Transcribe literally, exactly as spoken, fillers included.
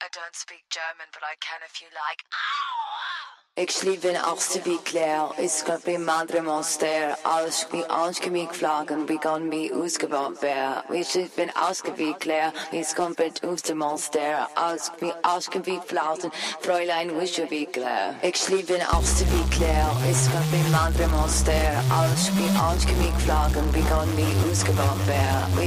don't speak German, but I can if you like. Ik sliep in achtste wie Claire, is gaat bij Madre Monster, alles wie angevlogen, wie kan wie ausgebaut werden. We sliep in achtste wie Claire, is komt bij Oester Monster, alles wie angevlogen, Fräulein wische wie Claire. Ik sliep in achtste wie Claire, is gaat bij Madre Monster, alles wie angevlogen, wie kan wie ausgebaut werden. We